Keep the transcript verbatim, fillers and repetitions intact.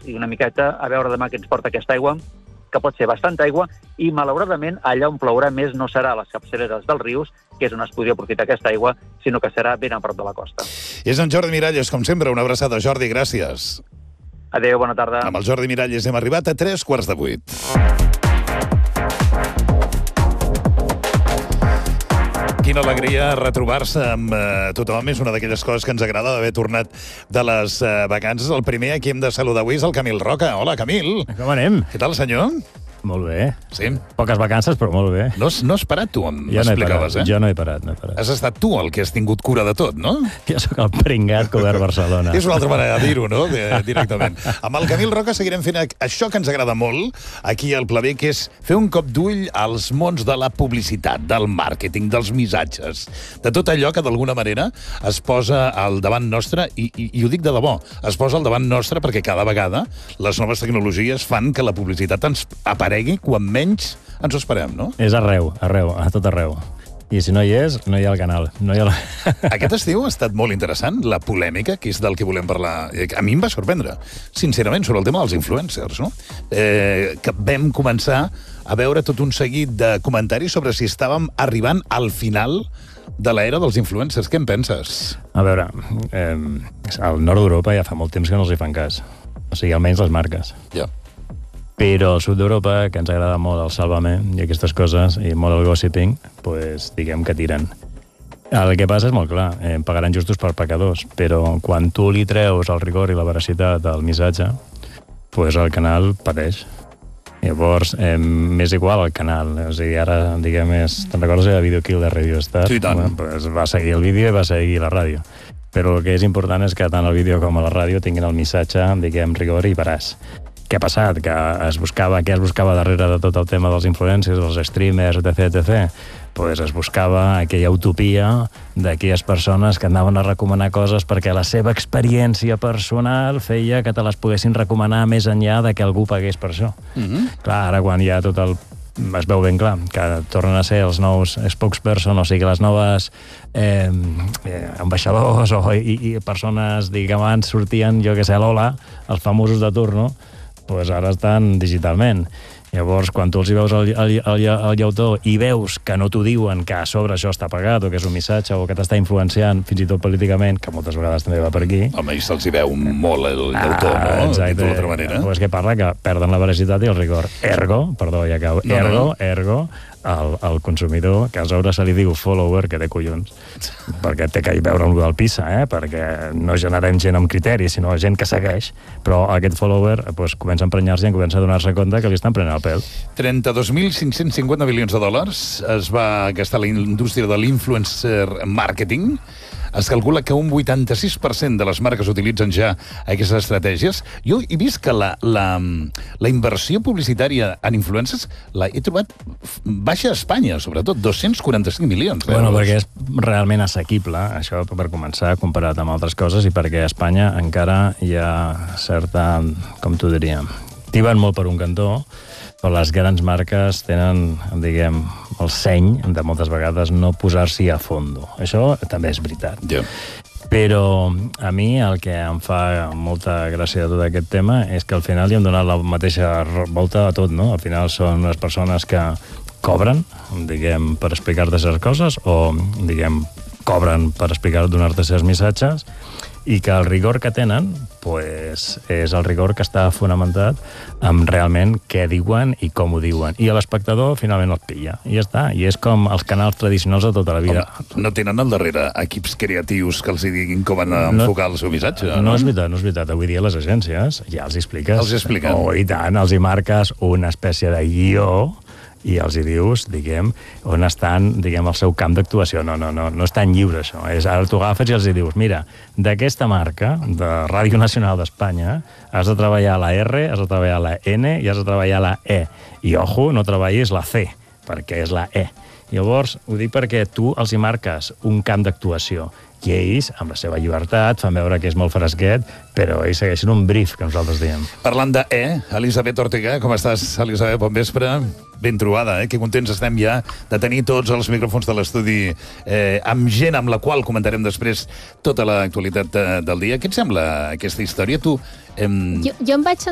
i una miqueta a veure demà què ens porta aquesta aigua, que pot ser bastanta aigua, i malauradament allà on plourà més no serà a les capçaleres dels rius, que és on es podria aprofitar aquesta aigua, sinó que serà ben a prop de la costa. És en Jordi Miralles, com sempre, una abraçada. Jordi, gràcies. Adéu, bona tarda. Amb el Jordi Miralles hem arribat a tres quarts de vuit. Quina alegria retrobar-se amb eh, tothom. És una d'aquelles coses que ens agrada d'haver tornat de les eh, vacances. El primer a qui hem de saludar avui és el Camil Roca. Hola, Camil. Com anem? Què tal, senyor? Molt bé. Sí? Poques vacances, però molt bé. No has, no has parat, tu, em Jo no he explicaves, parat, eh? jo no he parat, no he parat. Has estat tu el que has tingut cura de tot, no? Jo sóc el pringat que ha obert Barcelona. És una altra manera de dir-ho, no? De, directament. Amb el Camil Roca seguirem fent això que ens agrada molt aquí al Pla B, que és fer un cop d'ull als mons de la publicitat, del màrqueting, dels missatges, de tot allò que d'alguna manera es posa al davant nostre, i, i, i ho dic de debò, es posa al davant nostre perquè cada vegada les noves tecnologies fan que la publicitat ens aparegui quan menys ens ho esperem, no? És arreu, arreu, a tot arreu. I si no hi és, no hi ha el canal. No hi ha la... Aquest estiu ha estat molt interessant, la polèmica, que és del que volem parlar. A mi em va sorprendre, sincerament, sobre el tema dels influencers, no? Eh, que vam començar a veure tot un seguit de comentaris sobre si estàvem arribant al final de l'era dels influencers. Què en penses? A veure, eh, al nord d'Europa ja fa molt temps que no els hi fan cas. O sigui, almenys les marques. Ja. Però al sud d'Europa, que ens agrada molt el Sálvame i aquestes coses, i molt el gossiping, pues, diguem que tiren. El que passa és molt clar, eh, pagaran justos per pecadors, però quan tu li treus el rigor i la veracitat al missatge, pues el canal pateix. Llavors, eh, m'és igual el canal. O sigui, ara, diguem, és... Te'n recordes de Video Kill de Radio Star? Sí, tant. Bueno, pues va seguir el vídeo i va seguir la ràdio. Però el que és important és que tant el vídeo com a la ràdio tinguin el missatge, diguem, rigor i veràs. Què ha passat? Que es buscava, què es buscava darrere de tot el tema dels influencers, dels streamers, etc, etcètera? Pues es buscava aquella utopia d'aquelles persones que anaven a recomanar coses perquè la seva experiència personal feia que te les poguessin recomanar més enllà de que algú pagués per això. Mm-hmm. Clar, ara quan hi ha tot el... es veu ben clar que tornen a ser els nous spokesperson, o sigui, les noves eh, eh, ambaixadors o, i, i persones, diguem, abans sortien, jo que sé, l'Ola, els famosos de turno, pues ara estan digitalment. Llavors, quan tu els hi veus el, el, el, el llautó i veus que no t'ho diuen, que a sobre això està pagat, o que és un missatge, o que t'està influenciant, fins i tot políticament, que moltes vegades també va per aquí... Home, i se'ls hi veu molt el llautó, ah, no? Exacte. D'altra manera. Pues que parla que perden la veracitat i el rigor. Ergo, perdó, ja acabo, no, ergo, no. ergo, el, el consumidor, que a sobre se li diu follower, que té collons, perquè té que veure amb el del Pisa, eh? Perquè no generem gent amb criteri, sinó gent que segueix, però aquest follower pues, comença a emprenyar-se i comença a donar-se compte que li estan prenent el pèl. trenta-dos mil cinc-cents cinquanta milions de dòlars es va gastar la indústria de l'influencer marketing. Es calcula que un vuitanta-sis per cent de les marques utilitzen ja aquestes estratègies. Jo he vist que la, la, la inversió publicitària en influencers la he trobat baixa a Espanya, sobretot, dos-cents quaranta-cinc milions d'euros. Bueno, perquè és realment assequible, això per començar, comparat amb altres coses, i perquè a Espanya encara hi ha certa, com t'ho diria, tiben molt per un cantó, però les grans marques tenen, diguem, el seny de moltes vegades no posar-s'hi a fondo. Això també és veritat. Yeah. Però a mi el que em fa molta gràcia de tot aquest tema és que al final li hem donat la mateixa volta a tot, no? Al final són unes persones que cobren, diguem, per explicar-te certes coses, o, diguem, cobren per explicar, donar-te certs missatges, i que el rigor que tenen pues, és el rigor que està fonamentat amb realment què diuen i com ho diuen. I l'espectador finalment el pilla. I ja està. I és com els canals tradicionals de tota la vida. Home, no tenen al darrere equips creatius que els hi diguin com han d'enfocar no, el seu missatge? No? no és veritat, no és veritat. Avui dia les agències ja els hi expliques. Els hi expliquen. Oh, i tant, els hi marques una espècie de guió i els hi dius, diguem, on estan, diguem, el seu camp d'actuació. No, no, no, no és tan lliure, això. És, ara tu agafes i els hi dius, mira, d'aquesta marca, de Ràdio Nacional d'Espanya, has de treballar la R, has de treballar la N i has de treballar la E. I, ojo, no treballis la C, perquè és la E. Llavors, ho dic perquè tu els hi marques un camp d'actuació i ells, amb la seva llibertat, fan veure que és molt fresquet, però ells segueixen un brief, que nosaltres diem. Parlant de E, Elisabet Ortega, com estàs, Elisabet? Bon vespre. Ben trobada, eh? Que contents estem ja de tenir tots els micròfons de l'estudi eh, amb gent amb la qual comentarem després tota l'actualitat de, del dia. Què et sembla aquesta història? Tu... Eh... Jo, jo em vaig